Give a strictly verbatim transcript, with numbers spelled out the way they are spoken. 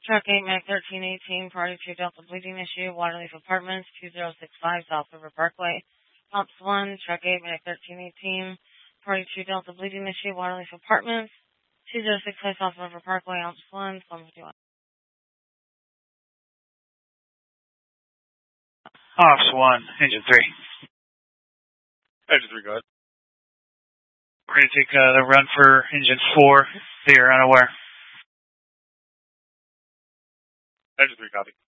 Truck eight, Mac thirteen eighteen, Party two Delta bleeding issue, Waterleaf Apartments, two zero six five South River Parkway. Ops one, Truck eight, Mac thirteen eighteen, Party two Delta bleeding issue, Waterleaf Apartments, two zero six five South River Parkway. Ops one, one fifty-one. Ops one, engine three. Engine three, go ahead. Ready to take uh, the run for engine four. They are unaware. Engine three, copy.